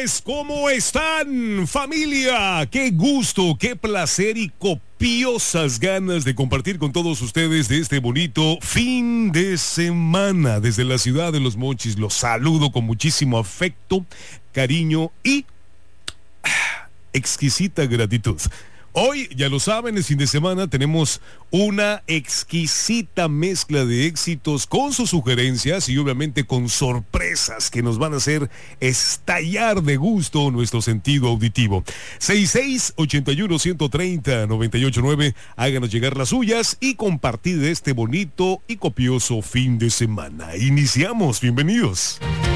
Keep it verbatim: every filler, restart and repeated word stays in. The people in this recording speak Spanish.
tardes, ¿cómo están, familia? Qué gusto, qué placer y copiosas ganas de compartir con todos ustedes de este bonito fin de semana. Desde la ciudad de Los Mochis los saludo con muchísimo afecto, cariño y exquisita gratitud. Hoy, ya lo saben, el fin de semana tenemos una exquisita mezcla de éxitos con sus sugerencias y obviamente con sorpresas que nos van a hacer estallar de gusto nuestro sentido auditivo. seis seis, ocho uno, uno tres cero, nueve ocho nueve, háganos llegar las suyas y compartir este bonito y copioso fin de semana. Iniciamos, bienvenidos.